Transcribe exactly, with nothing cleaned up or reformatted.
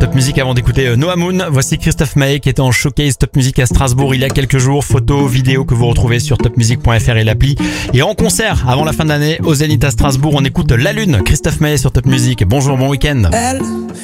Top Music avant d'écouter Noah Moon. Voici Christophe Maé qui était en showcase Top Music à Strasbourg il y a quelques jours. Photos, vidéos que vous retrouvez sur top music point f r et l'appli. Et en concert avant la fin de l'année au Zénith à Strasbourg, on écoute La Lune. Christophe Maé sur Top Music. Bonjour, bon week-end.